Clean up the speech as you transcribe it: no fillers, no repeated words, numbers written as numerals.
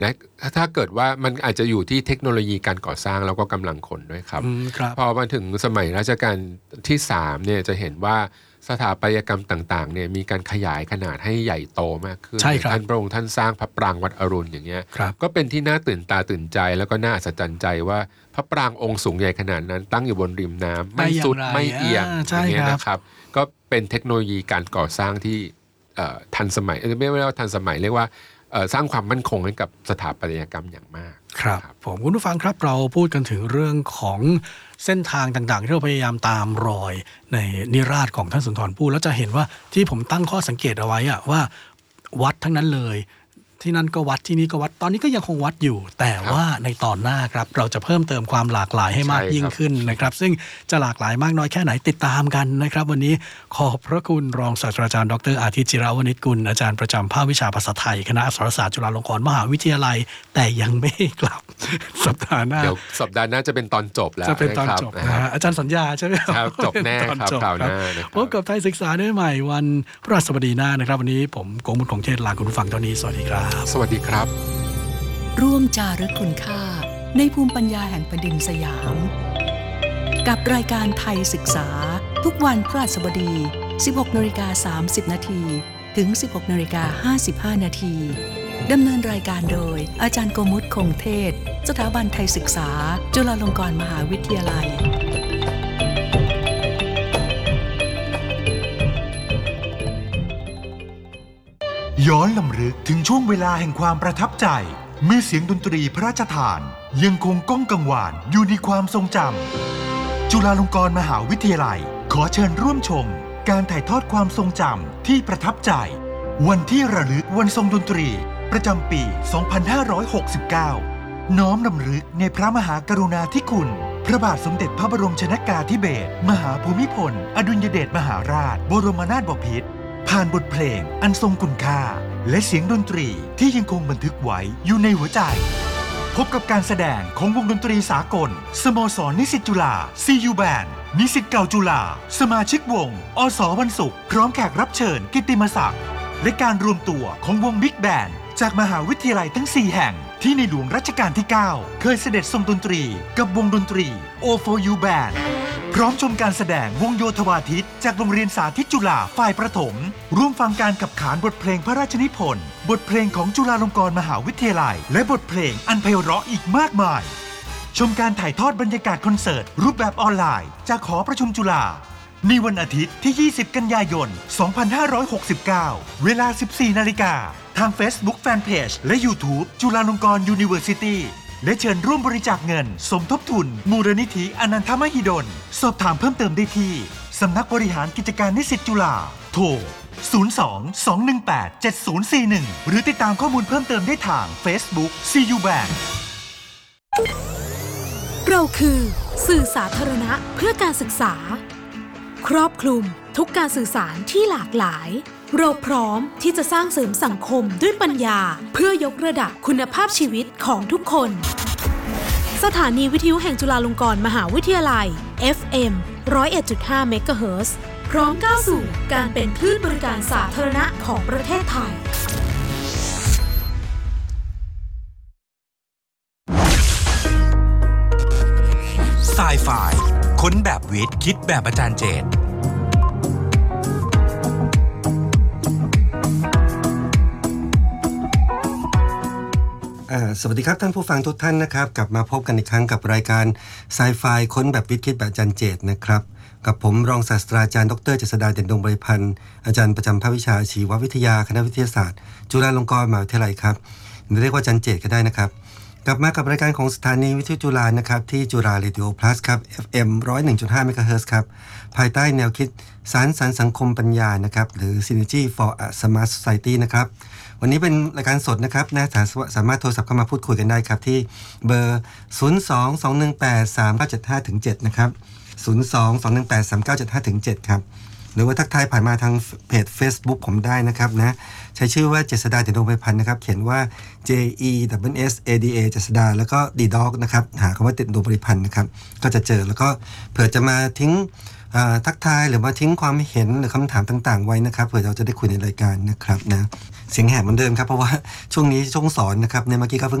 นะถ้าเกิดว่ามันอาจจะอยู่ที่เทคโนโลยีการก่อสร้างแล้วก็กำลังคนด้วยครับพอมาถึงสมัยรัชกาลที่3เนี่ยจะเห็นว่าสถาปัตยกรรมต่างๆเนี่ยมีการขยายขนาดให้ใหญ่โตมากขึ้นท่านพระองค์ท่านสร้างพระปรางวัดอรุณอย่างเงี้ยก็เป็นที่น่าตื่นตาตื่นใจแล้วก็น่าอัศจรรย์ใจว่าพระปรางองค์สูงใหญ่ขนาดนั้นตั้งอยู่บนริมน้ำไม่สุดไม่เอียงอย่างเงี้ยนะครับก็เป็นเทคโนโลยีการก่อสร้างที่ทันสมัยไม่เรียกว่าทันสมัยเรียกว่าสร้างความมั่นคงให้กับสถาปัตยกรรมอย่างมากครับผมคุณผู้ฟังครับเราพูดกันถึงเรื่องของเส้นทางต่างๆที่เราพยายามตามรอยในนิราศของท่านสุนทรภู่แล้วจะเห็นว่าที่ผมตั้งข้อสังเกตเอาไว้ว่าวัดทั้งนั้นเลยที่นั่นก็วัดที่นี่ก็วัดตอนนี้ก็ยังคงวัดอยู่แต่ว่าในตอนหน้าครับเราจะเพิ่มเติมความหลากหลายให้มากยิ่งขึ้นนะครับซึ่งจะหลากหลายมากน้อยแค่ไหนติดตามกันนะครับวันนี้ขอบพระคุณรองศาสตราจารย์ดร.อาทิตย์จิรวณิชกุลอาจารย์ประจำภาควิชาภาษาไทยคณะอักษรศาสตร์จุฬาลงกรณ์มหาวิทยาลัยแต่ยังไม่กลับสัปดาห์หน้าเดี๋ยวสัปดาห์หน้าจะเป็นตอนจบแล้วจะเป็นตอนจบนะฮะอาจารย์สัญญาใช่ไหมครับจบแน่ครับคราวหน้าพบกับไทยศึกษาได้ใหม่วันพฤหัสบดีหน้านะครับวันนี้ผมโกมุตคงเทศลาคุณผู้ฟังเท่านี้สวัสดีครับสวัสดีครับร่วมจารึกคุณค่าในภูมิปัญญาแห่งแผ่นดินสยามกับรายการไทยศึกษาทุกวันพฤหัสบดี 16:30 น.ถึง 16:55 น.ดำเนินรายการโดยอาจารย์โกมุตคงเทศสถาบันไทยศึกษาจุฬาลงกรณ์มหาวิทยาลัยย้อนลำลึกถึงช่วงเวลาแห่งความประทับใจเมื่อเสียงดนตรีพระราชทานยังคงก้องกังวานอยู่ในความทรงจำจุฬาลงกรณ์มหาวิทยาลัยขอเชิญร่วมชมการถ่ายทอดความทรงจำที่ประทับใจวันที่ระลึกวันทรงดนตรีประจำปี 2569 น้อมรำลึกในพระมหากรุณาธิคุณพระบาทสมเด็จพระบรมชนกาธิเบศรมหาภูมิพลอดุลยเดชมหาราชบรมนาถบพิตรผ่านบทเพลงอันทรงคุณค่าและเสียงดนตรีที่ยังคงบันทึกไว้อยู่ในหัวใจพบกับการแสดงของวงดนตรีสากลสโมสรนิสิตจุฬา CU Band นิสิตเก่าจุฬาสมาชิกวงอส.วันศุกร์พร้อมแขกรับเชิญกิตติมศักดิ์และการรวมตัวของวงบิ๊กแบนด์จากมหาวิทยาลัยทั้ง 4 แห่งที่ในหลวงรัชกาลที่ 9 เคยเสด็จทรงดนตรีกับวงดนตรี O4U Band พร้อมชมการแสดงวงโยธวาทิตจากโรงเรียนสาธิตจุฬาฝ่ายประถมร่วมฟังการขับขานบทเพลงพระราชนิพนธ์บทเพลงของจุฬาลงกรณ์มหาวิทยาลัยและบทเพลงอันไพเราะอีกมากมายชมการถ่ายทอดบรรยากาศคอนเสิร์ตรูปแบบออนไลน์จากหอประชุมจุฬาในวันอาทิตย์ที่ 20 กันยายน 2569 เวลา 14 นาฬิกาทาง Facebook Fanpage และ YouTube จุฬาลงกรณ์ University และเชิญร่วมบริจาคเงินสมทบทุนมูลนิธิอนันทมหิดลสอบถามเพิ่มเติมได้ที่สำนักบริหารกิจการนิสิตจุฬาโทร 02-218-7041 หรือติดตามข้อมูลเพิ่มเติมได้ทาง Facebook CU Bank เราคือสื่อสาธารณะเพื่อการศึกษาครอบคลุมทุกการสื่อสารที่หลากหลายเราพร้อมที่จะสร้างเสริมสังคมด้วยปัญญาเพื่อยกระดับคุณภาพชีวิตของทุกคนสถานีวิทยุแห่งจุฬาลงกรณ์มหาวิทยาลัย FM 101.5 เมกะเฮิรตซ์พร้อมก้าวสู่การเป็นคลื่นบริการสาธารณะของประเทศไทยไซไฟค้นแบบวิทย์คิดแบบอาจารย์เจตสวัสดีครับท่านผู้ฟังทุกท่านนะครับกลับมาพบกันอีกครั้งกับรายการไซไฟค้นแบบวิทย์คิดแบบอาจารย์เจตนะครับกับผมรองศาสตราจารย์ดร.เจษฎาเด่นดวงบริพันธ์อาจารย์ประจำภาควิชาชีววิทยาคณะวิทยาศาสตร์จุฬาลงกรณ์มหาวิทยาลัยครับเรียกว่าอาจารย์เจตก็ได้นะครับกลับมากับรายการของสถานีวิทยุจุฬานะครับที่จุฬาเรดิโอพลัสครับ FM 101.5 เมกะเฮิรตซ์ครับภายใต้แนวคิดสานสังคมปัญญานะครับหรือ Synergy for a Smart Society นะครับวันนี้เป็นรายการสดนะครับนะสามารถโทรศัพท์เข้ามาพูดคุยกันได้ครับที่เบอร์ 02-218-3975-7 นะครับ 02-218-3975-7 ครับหรือว่าทักทายผ่านมาทางเพจ Facebook ผมได้นะครับนะใช้ชื่อว่าเจษฎาเด่นดวงบริพันธ์นะครับเขียนว่า JESSADA เจษฎาแล้วก็ D Dog นะครับหาคำว่าเด่นดวงบริพันธ์นะครับก็จะเจอแล้วก็เผื่อจะมาทิ้งทักทายหรือว่าทิ้งความเห็นหรือคำถามต่างๆไว้นะครับเผื่อเราจะได้คุยในรายการนะครับนะเสียงแหบเหมือนเดิมครับเพราะว่าช่วงนี้ช่วงสอนนะครับในเมื่อกี้ก็เพิ่ง